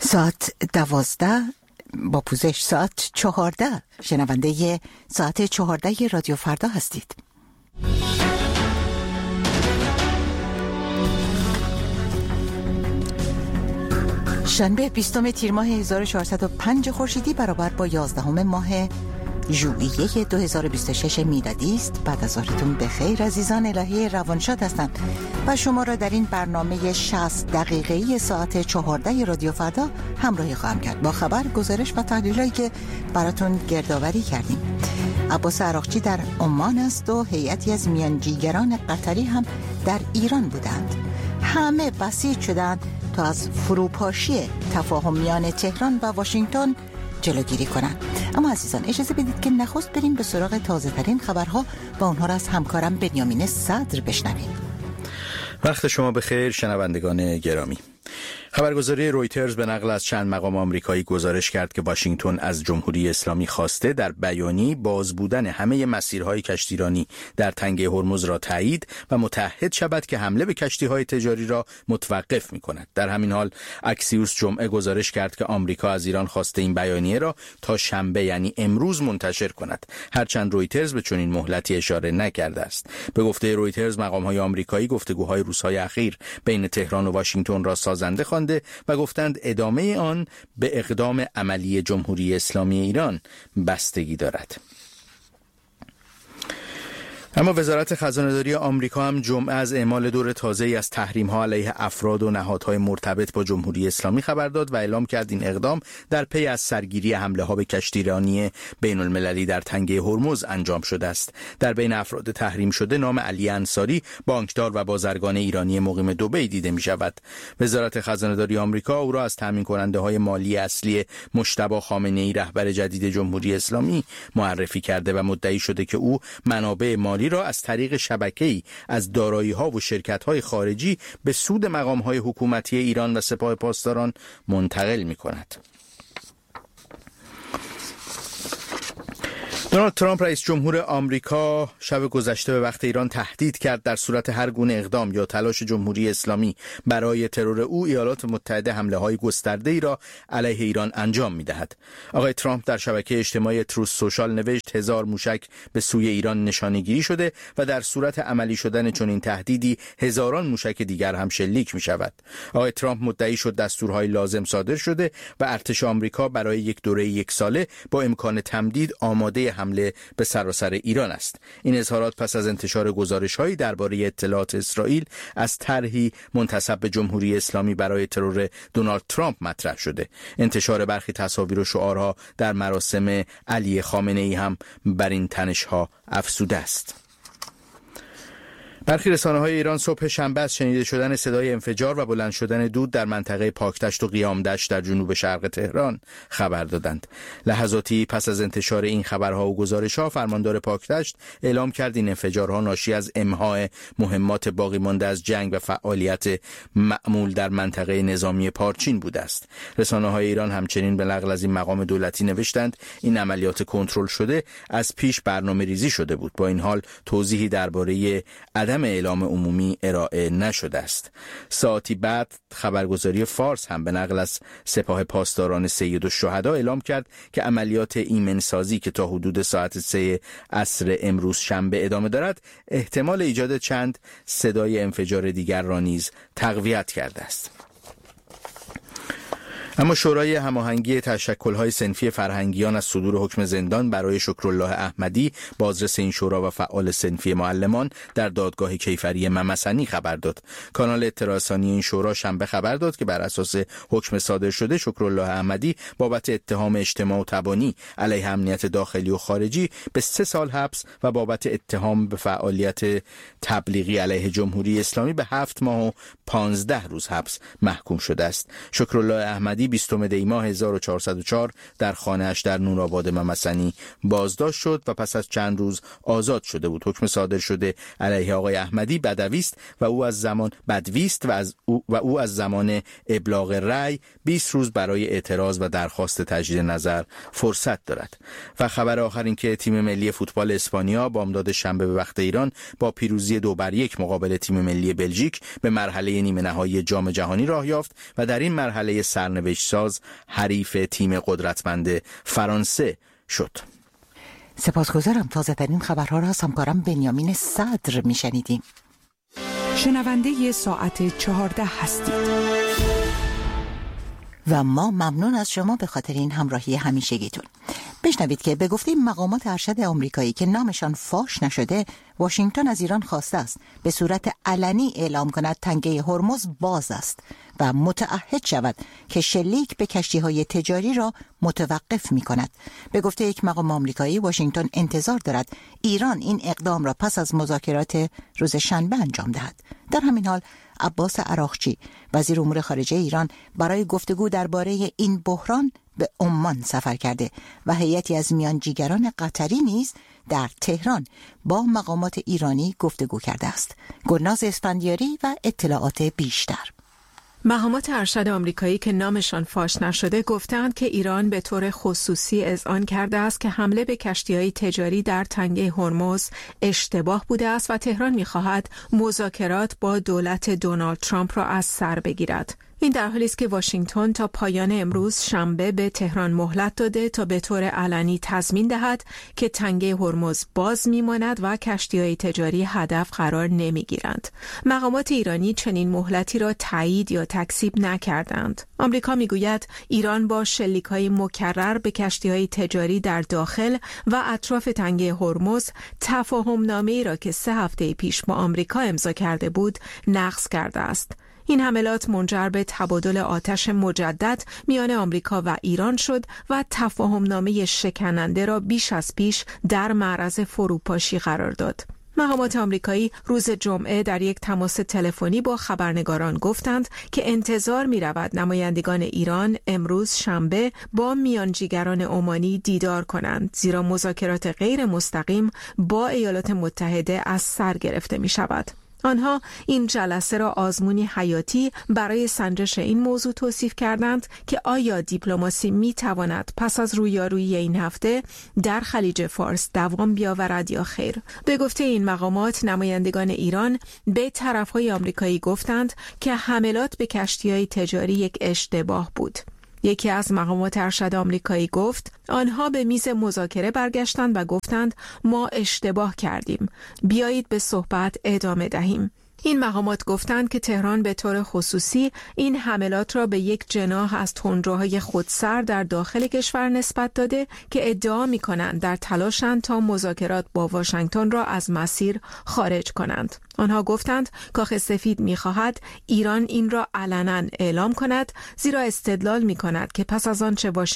ساعت 12 با پوزش ساعت 14 شنونده ساعت 14 رادیو فردا هستید. شنبه 20 تیر ماه 1405 خورشیدی برابر با 11 ماه ژوئیه 2026 میلادی است. بعد از ظهرتون بخیر عزیزان. الهی روانشاد هستند و شما را در این برنامه 60 دقیقه‌ای ساعت 14 رادیو فردا همراهی خواهم کرد با خبر، گزارش و تحلیلایی که براتون گردآوری کردیم. عباس عراقچی در عمان است و هیئتی از میانجیگران قطری هم در ایران بودند. همه بسیج شدند تا از فروپاشی تفاهم میان تهران و واشنگتن جلوگیری کنند. اما عزیزان اجازه بدید که نخست بریم به سراغ تازه ترین خبرها و اونها را از همکارم بنیامین صدر بشنویم. وقت شما بخیر شنوندگان گرامی. خبرگزاری رویترز به نقل از چند مقام آمریکایی گزارش کرد که واشنگتن از جمهوری اسلامی خواسته در بیانیه‌ای باز بودن همه مسیرهای کشتیرانی در تنگه هرمز را تایید و متعهد شود که حمله به کشتی‌های تجاری را متوقف می‌کند. در همین حال اکسیوس جمعه گزارش کرد که آمریکا از ایران خواسته این بیانیه را تا شنبه یعنی امروز منتشر کند، هرچند رویترز به چنین مهلتی اشاره نکرده است. به گفته رویترز مقام‌های آمریکایی گفتگوهای روزهای اخیر بین تهران و واشنگتن را سازنده خوانده و گفتند ادامه آن به اقدام عملی جمهوری اسلامی ایران بستگی دارد. اما وزارت خزانه‌داری آمریکا هم جمعه از اعمال دور تازه‌ای از تحریم‌ها علیه افراد و نهادهای مرتبط با جمهوری اسلامی خبر داد و اعلام کرد این اقدام در پی از سرگیری حمله‌ها به کشتیرانی بین‌المللی در تنگه هرمز انجام شده است. در بین افراد تحریم شده نام علی انصاری، بانکدار و بازرگان ایرانی مقیم دبی دیده می‌شود. وزارت خزانه‌داری آمریکا او را از تامین کننده‌های مالی اصلی مجتبی خامنه‌ای رهبر جدید جمهوری اسلامی معرفی کرده و مدعی شده که او منابع مالی را از طریق شبکه‌ای از دارایی‌ها و شرکت‌های خارجی به سود مقام‌های حکومتی ایران و سپاه پاسداران منتقل می‌کند. دونالد ترامپ رئیس جمهور آمریکا شب گذشته به وقت ایران تهدید کرد در صورت هر گونه اقدام یا تلاش جمهوری اسلامی برای ترور او، ایالات متحده حمله‌های گسترده‌ای را علیه ایران انجام می‌دهد. آقای ترامپ در شبکه اجتماعی تروث سوشال نوشت 1000 موشک به سوی ایران نشانه‌گیری شده و در صورت عملی شدن چنین تهدیدی هزاران موشک دیگر هم شلیک می‌شود. آقای ترامپ مدعی شد دستورهای لازم صادر شده و ارتش آمریکا برای یک دوره یک ساله با امکان تمدید آماده حمله به سراسر ایران است. این اظهارات پس از انتشار گزارش‌هایی درباره اطلاعات اسرائیل از طرحی منتسب به جمهوری اسلامی برای ترور دونالد ترامپ مطرح شده. انتشار برخی تصاویر و شعارها در مراسم علی خامنه‌ای هم بر این تنش‌ها افزوده است. برخی رسانه‌های ایران صبح شنبه از شنیده شدن صدای انفجار و بلند شدن دود در منطقه پاکدشت و قیامدشت در جنوب شرق تهران خبر دادند. لحظاتی پس از انتشار این خبرها و گزارش‌ها، فرماندار پاکدشت اعلام کرد این انفجارها ناشی از امهای مهمات باقی مانده از جنگ و فعالیت معمول در منطقه نظامی پارچین بوده است. رسانه‌های ایران همچنین به نقل از این مقام دولتی نوشتند این عملیات کنترل شده از پیش برنامه‌ریزی شده بود. با این حال توضیحی درباره عدم اعلام عمومی ارائه نشده است. ساعتی بعد خبرگزاری فارس هم به نقل از سپاه پاسداران سید الشهدا اعلام کرد که عملیات ایمنسازی که تا حدود ساعت 3 عصر امروز شنبه ادامه دارد احتمال ایجاد چند صدای انفجار دیگر را نیز تقویت کرده است. اما شورای هماهنگی تشکل‌های صنفی فرهنگیان از صدور حکم زندان برای شکرالله احمدی، بازرس این شورا و فعال صنفی معلمان، در دادگاه کیفری ممسنی خبر داد. کانال اطلاع رسانی این شورا شنبه خبر داد که بر اساس حکم صادر شده شکرالله احمدی بابت اتهام اجتماع و تبانی علیه امنیت داخلی و خارجی به 3 سال حبس و بابت اتهام به فعالیت تبلیغی علیه جمهوری اسلامی به 7 ماه و 15 روز حبس محکوم شده است. شکرالله احمدی 20 دی ماه 1404 در خانه‌اش در نورآباد ممسنی بازداشت شد و پس از چند روز آزاد شده بود. حکم صادر شده علیه آقای احمدی بدویست و او از زمان ابلاغ رأی 20 روز برای اعتراض و درخواست تجدید نظر فرصت دارد. و خبر آخر این که تیم ملی فوتبال اسپانیا بامداد شنبه به وقت ایران با پیروزی 2-1 مقابل تیم ملی بلژیک به مرحله نیمه نهایی جام جهانی راه یافت و در این مرحله سرنوشت پیشساز حریف تیم قدرتمند فرانسه شد. سپاسگزارم. تازه ترین خبرها را از همکارم بنیامین صدر میشنیدیم. شنونده ساعت 14 هستید و ما ممنون از شما به خاطر این همراهی همیشگیتون. بشنوید که به گفته مقامات ارشد آمریکایی که نامشان فاش نشده، واشنگتن از ایران خواسته است به صورت علنی اعلام کند تنگه هرمز باز است و متعهد شود که شلیک به کشتی‌های تجاری را متوقف می‌کند. به گفته یک مقام آمریکایی، واشنگتن انتظار دارد ایران این اقدام را پس از مذاکرات روز شنبه انجام دهد. در همین حال عباس عراقچی، وزیر امور خارجه ایران، برای گفتگو درباره این بحران به عمان سفر کرده و هیئتی از میانجیگران قطری نیز در تهران با مقامات ایرانی گفتگو کرده است. گلناز اسفندیاری و اطلاعات بیشتر. مقامات ارشد آمریکایی که نامشان فاش نشده گفتند که ایران به طور خصوصی اذعان کرده است که حمله به کشتی‌های تجاری در تنگه هرمز اشتباه بوده است و تهران می‌خواهد مذاکرات با دولت دونالد ترامپ را از سر بگیرد. این در حالی است که واشنگتن تا پایان امروز شنبه به تهران مهلت داده تا به طور علنی تضمین دهد که تنگه هرمز باز میماند و کشتی‌های تجاری هدف قرار نمیگیرند. مقامات ایرانی چنین مهلتی را تایید یا تکذیب نکردند. آمریکا میگوید ایران با شلیک‌های مکرر به کشتی‌های تجاری در داخل و اطراف تنگه هرمز تفاهم‌نامه‌ای را که 3 هفته پیش با آمریکا امضا کرده بود نقض کرده است. این حملات منجر به تبادل آتش مجدد میان آمریکا و ایران شد و تفاهمنامه شکننده را بیش از پیش در معرض فروپاشی قرار داد. مقامات آمریکایی روز جمعه در یک تماس تلفنی با خبرنگاران گفتند که انتظار می رود نمایندگان ایران امروز شنبه با میانجیگران عمانی دیدار کنند، زیرا مذاکرات غیر مستقیم با ایالات متحده از سر گرفته می شود. آنها این جلسه را آزمونی حیاتی برای سنجش این موضوع توصیف کردند که آیا دیپلماسی می تواند پس از رویارویی این هفته در خلیج فارس دوام بیاورد یا خیر. به گفته این مقامات، نمایندگان ایران به طرفهای آمریکایی گفتند که حملات به کشتی‌های تجاری یک اشتباه بود. یکی از مقامات ارشد آمریکایی گفت آنها به میز مذاکره برگشتند و گفتند ما اشتباه کردیم، بیایید به صحبت ادامه دهیم. این مقامات گفتند که تهران به طور خصوصی این حملات را به یک جناح از تندروهای خودسر در داخل کشور نسبت داده که ادعا می‌کنند در تلاشند تا مذاکرات با واشنگتن را از مسیر خارج کنند. آنها گفتند کاخ سفید می‌خواهد ایران این را علنا اعلام کند، زیرا استدلال می‌کند که پس از آنچه